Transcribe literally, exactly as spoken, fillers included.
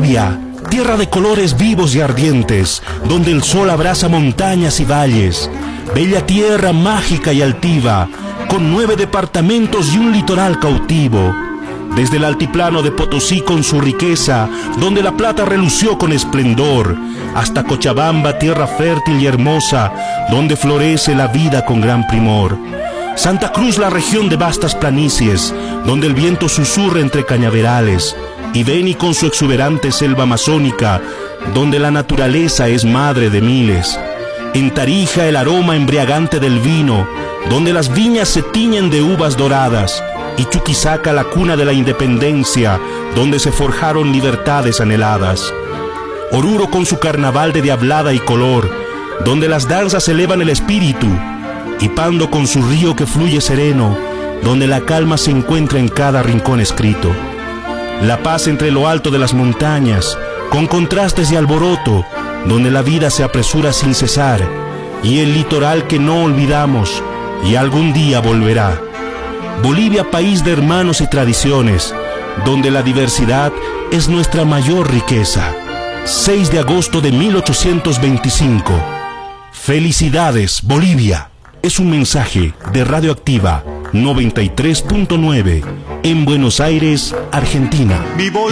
Bolivia, tierra de colores vivos y ardientes, donde el sol abraza montañas y valles. Bella tierra mágica y altiva, con nueve departamentos y un litoral cautivo. Desde el altiplano de Potosí con su riqueza, donde la plata relució con esplendor, hasta Cochabamba, tierra fértil y hermosa, donde florece la vida con gran primor. Santa Cruz, la región de vastas planicies, donde el viento susurra entre cañaverales, y Beni con su exuberante selva amazónica, donde la naturaleza es madre de miles. En Tarija, el aroma embriagante del vino, donde las viñas se tiñen de uvas doradas, y Chuquisaca, la cuna de la independencia, donde se forjaron libertades anheladas. Oruro con su carnaval de diablada y color, donde las danzas elevan el espíritu, y Pando con su río que fluye sereno, donde la calma se encuentra en cada rincón escrito. La paz entre lo alto de las montañas, con contrastes y alboroto, donde la vida se apresura sin cesar, y el litoral que no olvidamos, y algún día volverá. Bolivia, país de hermanos y tradiciones, donde la diversidad es nuestra mayor riqueza. seis de agosto de mil ochocientos veinticinco. Felicidades, Bolivia. Es un mensaje de Radioactiva noventa y tres punto nueve en Buenos Aires, Argentina.